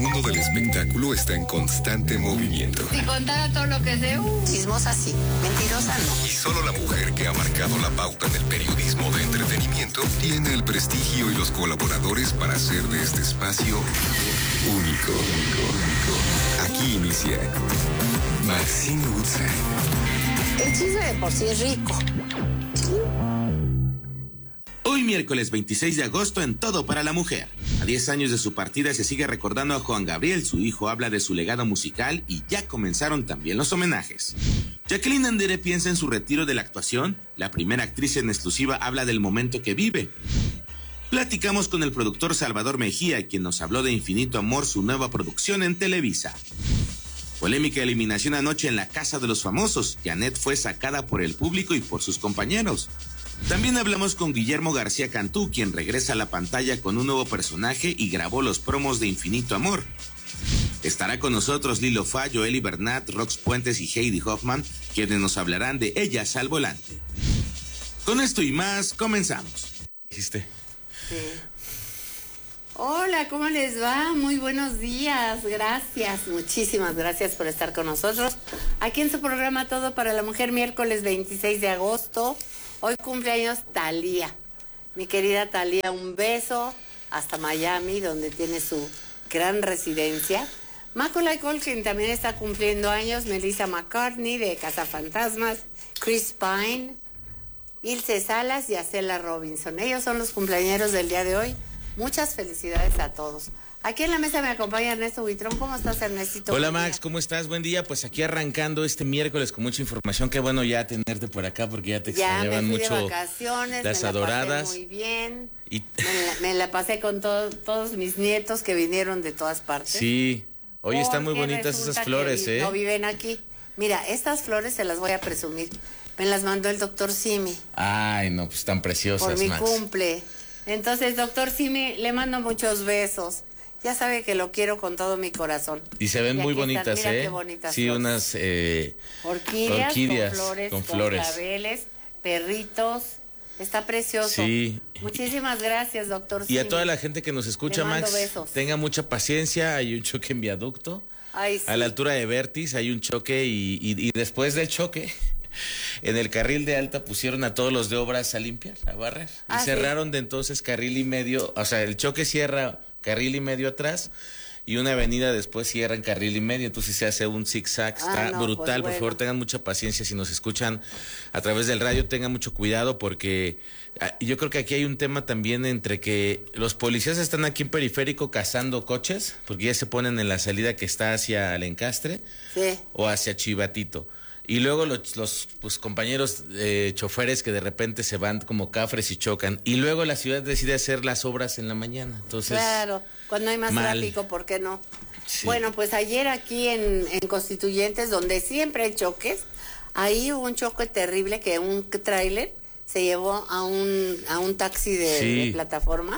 mundo del espectáculo está en constante movimiento. Si contara todo lo que sé, chismosa sí, mentirosa no. Y solo la mujer que ha marcado la pauta en el periodismo de entretenimiento tiene el prestigio y los colaboradores para hacer de este espacio único. Aquí inicia Maxine Woodside. El chisme de por sí es rico. Hoy miércoles 26 de agosto en Todo para la Mujer. A 10 años de su partida se sigue recordando a Juan Gabriel, su hijo habla de su legado musical y ya comenzaron también los homenajes. Jacqueline Andere piensa en su retiro de la actuación, la primera actriz en exclusiva habla del momento que vive. Platicamos con el productor Salvador Mejía, quien nos habló de Infinito Amor, su nueva producción en Televisa. Polémica eliminación anoche en la Casa de los Famosos, Janet fue sacada por el público y por sus compañeros. También hablamos con Guillermo García Cantú, quien regresa a la pantalla con un nuevo personaje y grabó los promos de Infinito Amor. Estará con nosotros Lilo Fá, Joely Bernat, Rox Puentes y Heidi Hoffman, quienes nos hablarán de Ellas al Volante. Con esto y más, comenzamos. ¿Dijiste? Sí. Hola, ¿cómo les va? Muy buenos días, gracias, muchísimas gracias por estar con nosotros. Aquí en su programa Todo para la Mujer, miércoles 26 de agosto. Hoy cumpleaños Thalía, mi querida Thalía, un beso hasta Miami, donde tiene su gran residencia. Macaulay Culkin también está cumpliendo años, Melissa McCartney de Cazafantasmas, Chris Pine, Ilse Salas y Acela Robinson. Ellos son los cumpleañeros del día de hoy. Muchas felicidades a todos. Aquí en la mesa me acompaña Ernesto Buitrón. ¿Cómo estás, Ernestito? Hola, Max, ¿cómo estás? Buen día. Pues aquí arrancando este miércoles con mucha información. Qué bueno ya tenerte por acá porque ya te extrañaban mucho. Ya me fui de vacaciones, las adoradas. Muy bien. Y me la pasé con todos mis nietos que vinieron de todas partes. Sí. Oye, están muy bonitas esas flores, No viven aquí. Mira, estas flores se las voy a presumir. Me las mandó el doctor Simi. Ay, no, pues tan preciosas, por mi Max. cumple. Entonces, doctor Simi, le mando muchos besos. Ya sabe que lo quiero con todo mi corazón. Y se ven muy bonitas, Mira qué bonitas sí, flores. unas orquídeas con flores, con claveles, perritos. Está precioso. Sí. Muchísimas gracias, doctor Simi. Y a toda la gente que nos escucha, Max, besos. tenga mucha paciencia. Hay un choque en viaducto. Ay, sí. A la altura de Vertis hay un choque y después del choque, en el carril de alta pusieron a todos los de obras a limpiar, a barrer. Y cerraron de entonces carril y medio, o sea, el choque cierra carril y medio atrás y una avenida después cierra en carril y medio, entonces se hace un zigzag, está brutal, pues bueno. Por favor tengan mucha paciencia, si nos escuchan a través del radio tengan mucho cuidado porque yo creo que aquí hay un tema también entre que los policías están aquí en Periférico cazando coches, porque ya se ponen en la salida que está hacia el Encastre o hacia Chivatito. Y luego los pues, compañeros choferes que de repente se van como cafres y chocan. Y luego la ciudad decide hacer las obras en la mañana. Entonces, claro, cuando hay más tráfico, ¿por qué no? Sí. Bueno, pues ayer aquí en Constituyentes, donde siempre hay choques, ahí hubo un choque terrible que un tráiler se llevó a un taxi de plataforma.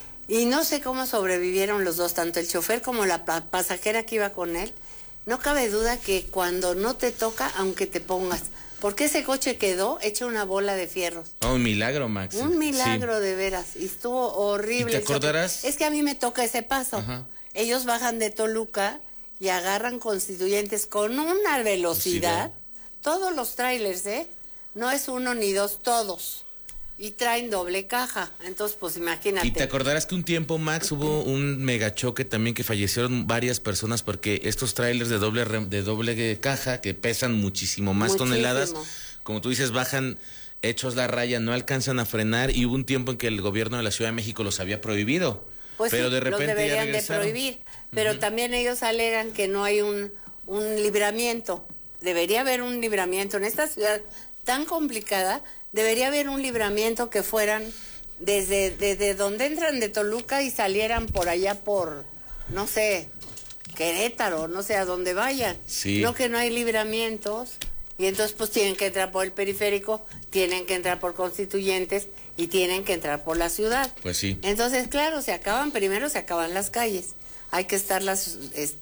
Y no sé cómo sobrevivieron los dos, tanto el chofer como la pasajera que iba con él. No cabe duda que cuando no te toca, aunque te pongas, porque ese coche quedó hecho una bola de fierros. Oh, un milagro, Max. Un milagro de veras, y estuvo horrible. ¿Y te acordarás? Es que a mí me toca ese paso. Ajá. Ellos bajan de Toluca y agarran Constituyentes con una velocidad. Todos los trailers, no es uno ni dos, todos. Y traen doble caja, entonces pues imagínate. Y te acordarás que un tiempo, Max, hubo un megachoque también que fallecieron varias personas porque estos trailers de doble caja que pesan muchísimo más toneladas, como tú dices, bajan hechos la raya, no alcanzan a frenar y hubo un tiempo en que el gobierno de la Ciudad de México los había prohibido. Pues pero de repente los deberían de prohibir, pero también ellos alegan que no hay un libramiento. Debería haber un libramiento en esta ciudad tan complicada. Debería haber un libramiento que fueran desde donde entran de Toluca y salieran por allá por, no sé, Querétaro, no sé a dónde vayan. Sí. No, que no hay libramientos y entonces pues tienen que entrar por el periférico, tienen que entrar por Constituyentes y tienen que entrar por la ciudad. Pues sí. Entonces, claro, primero se acaban las calles. Hay que estarlas,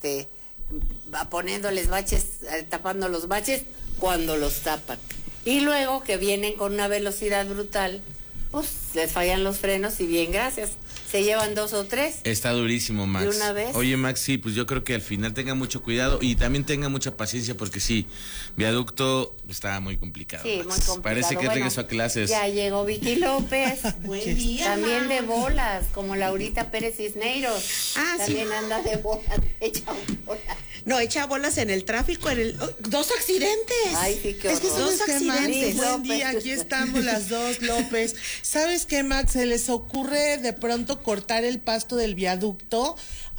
poniéndoles baches, tapando los baches cuando los tapan. Y luego que vienen con una velocidad brutal, pues les fallan los frenos y bien, gracias. se llevan 2 o 3. Está durísimo, Max. ¿De una vez? Oye, Max, sí, pues yo creo que al final tenga mucho cuidado y también tenga mucha paciencia porque sí, viaducto está muy complicado. Sí, Max. muy complicado. Parece que Bueno, regresó a clases. Ya llegó Vicky López. Buen día. También de bolas, como Laurita Pérez Cisneros. Ah, sí. También anda de bolas, echa bolas. No, echa bolas en el tráfico, dos accidentes. Ay, sí, qué Es que horror. Dos ¿sabes qué, Max? accidentes. Buen día, aquí estamos las dos, López. ¿Sabes qué, Max? Se les ocurre de pronto cortar el pasto del viaducto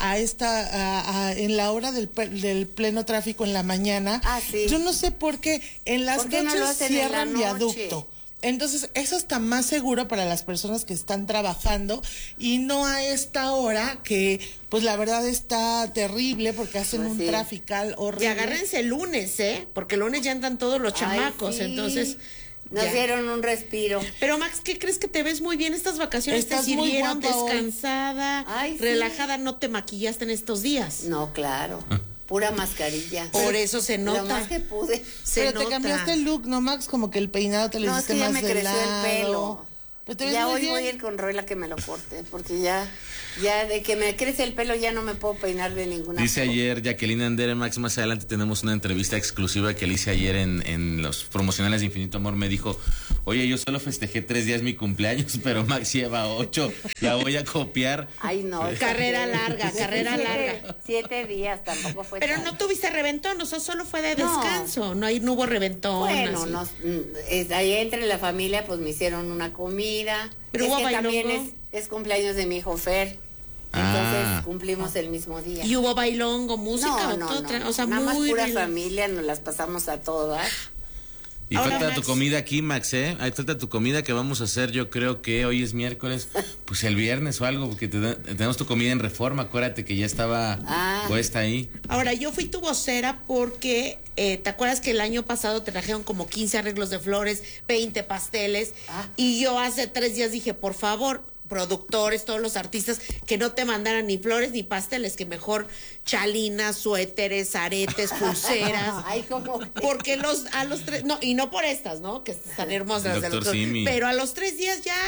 en la hora del pleno tráfico en la mañana. Ah, sí. Yo no sé por qué en las ¿Por qué no lo noches hacen en la cierran noche? viaducto. Entonces, eso está más seguro para las personas que están trabajando y no a esta hora que, pues la verdad está terrible porque hacen Pues un sí. trafical horrible. Y agárrense el lunes, porque el lunes ya andan todos los Ay, chamacos, sí. entonces... Nos ya. dieron un respiro. Pero Max, ¿qué crees que te ves muy bien estas vacaciones? Estás te muy sirvieron guapa hoy. descansada, Ay, sí. relajada, no te maquillaste en estos días. No, claro. Pura mascarilla. Por eso se Lo nota. más que pude. Se Pero te nota. cambiaste el look, ¿no, Max? Como que el peinado te lo No, es hiciste que ya más me de creció lado. el pelo. Pero te ves Ya muy hoy bien. voy a ir con Roela que me lo corte, porque ya de que me crece el pelo ya no me puedo peinar de ninguna Dice forma. ayer Jacqueline Andere, Max, más adelante tenemos una entrevista exclusiva que le hice ayer en los promocionales de Infinito Amor. Me dijo, oye, yo solo festejé 3 días mi cumpleaños, pero Max lleva 8, la voy a copiar. Ay, no. Carrera larga, carrera larga. 7 días tampoco fue Pero tanto. no tuviste reventón, o sea, solo fue de No. descanso, no hubo reventón. Bueno, así. ahí entre la familia pues me hicieron una comida. Pero es hubo que también bailongo. es cumpleaños de mi hijo Fer. Entonces cumplimos el mismo día. ¿Y hubo bailongo, música o otra? O sea, nada más muy pura bailongo. familia, nos las pasamos a todas. Y Ahora, falta Max. tu comida aquí, Max, ¿eh? Ahí falta tu comida que vamos a hacer, yo creo que hoy es miércoles, pues el viernes o algo, porque tenemos tu comida en Reforma, acuérdate que ya estaba puesta ahí. Ahora, yo fui tu vocera porque, ¿te acuerdas que el año pasado te trajeron como 15 arreglos de flores, 20 pasteles? Y yo hace 3 días dije, por favor, productores, todos los artistas, que no te mandaran ni flores ni pasteles, que mejor chalinas, suéteres, aretes, pulseras. Ay, ¿cómo? Porque a los 3, no, y no por estas, ¿no? Que están hermosas. Doctor Simi. Pero a los 3 días ya...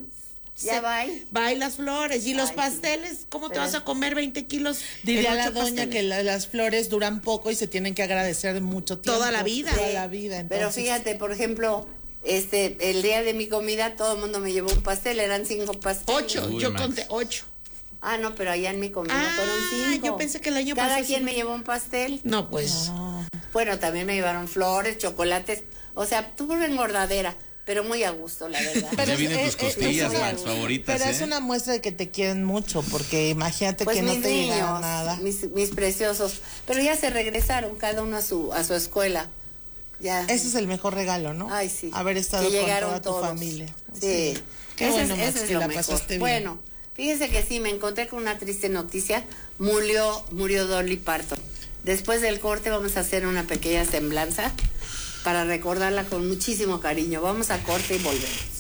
Ya bye. Bye las flores. Y los Ay, pasteles, ¿cómo te pero- vas a comer 20 kilos? Diría en la 8 doña pasteles? que las flores duran poco y se tienen que agradecer mucho tiempo. Toda la vida. Toda la vida. Pero Entonces, fíjate, por ejemplo, el día de mi comida todo el mundo me llevó un pastel, eran 5 pasteles. 8, Uy, yo Max. conté 8. Ah, no, pero allá en mi comida Ah, fueron 5. yo pensé que el año Cada pasado quien sí. me llevó un pastel. No, pues. Bueno, también me llevaron flores, chocolates. O sea, tuve una engordadera, pero muy a gusto, la verdad. Ya vienen tus costillas, es una- Max, favoritas, Pero es una muestra de que te quieren mucho, porque imagínate Pues que no mis te llegara niños, nada. mis preciosos. Pero ya se regresaron cada uno a su escuela. Ya. Ese es el mejor regalo, ¿no? Ay, sí. Haber estado Que con llegaron toda tu todos. familia. Sí. Qué Ese bueno, es, Max, ese es que lo la mejor. pasaste bien. Bueno, fíjense que sí, me encontré con una triste noticia. Murió Dolly Parton. Después del corte vamos a hacer una pequeña semblanza para recordarla con muchísimo cariño. Vamos a corte y volvemos.